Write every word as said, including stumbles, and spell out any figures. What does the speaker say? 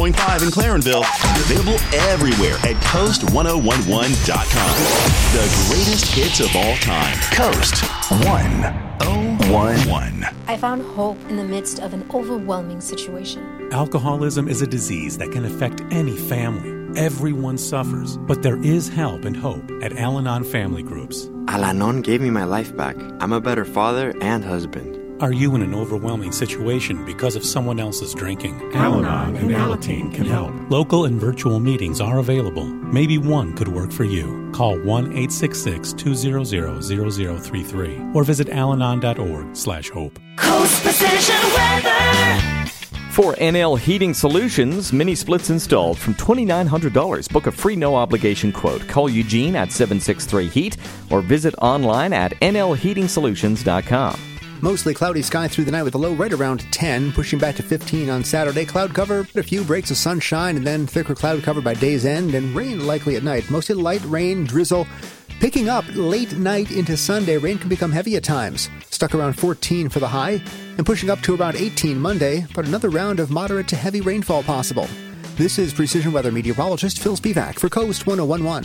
point five in Clarenville. Available everywhere at coast ten eleven dot com. The greatest hits of all time. Coast ten eleven. I found hope in the midst of an overwhelming situation. Alcoholism is a disease that can affect any family. Everyone suffers, but there is help and hope at Al-Anon Family Groups. Al-Anon gave me my life back. I'm a better father and husband. Are you in an overwhelming situation because of someone else's drinking? Al-Anon and Alateen can help. Local and virtual meetings are available. Maybe one could work for you. Call one eight six six, two hundred, zero zero three three or visit alanon dot org slash hope. Coast Precision Weather. For N L Heating Solutions, mini splits installed from two thousand nine hundred dollars. Book a free no-obligation quote. Call Eugene at seven six three heat or visit online at n l heating solutions dot com. Mostly cloudy sky through the night with a low right around ten, pushing back to fifteen on Saturday. Cloud cover, a few breaks of sunshine, and then thicker cloud cover by day's end, and rain likely at night. Mostly light rain, drizzle. Picking up late night into Sunday, rain can become heavy at times. Stuck around fourteen for the high, and pushing up to around eighteen Monday, but another round of moderate to heavy rainfall possible. This is Precision Weather meteorologist Phil Spivak for Coast ten eleven.